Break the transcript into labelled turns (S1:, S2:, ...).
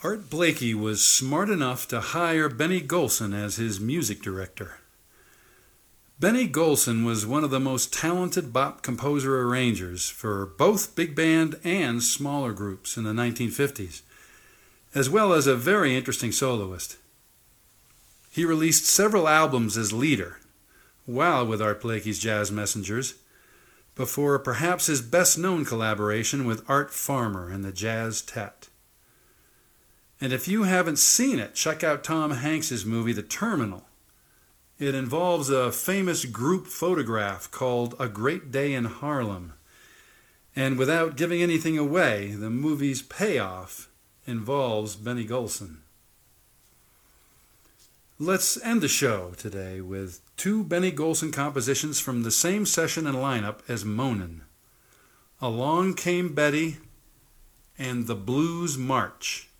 S1: Art Blakey was smart enough to hire Benny Golson as his music director. Benny Golson was one of the most talented bop composer-arrangers for both big band and smaller groups in the 1950s, as well as a very interesting soloist. He released several albums as leader, while with Art Blakey's Jazz Messengers, before perhaps his best-known collaboration with Art Farmer and the Jazz Tet. And if you haven't seen it, check out Tom Hanks's movie The Terminal. It involves a famous group photograph called A Great Day in Harlem. And without giving anything away, the movie's payoff involves Benny Golson. Let's end the show today with two Benny Golson compositions from the same session and lineup as Moanin'. Along Came Betty and The Blues March.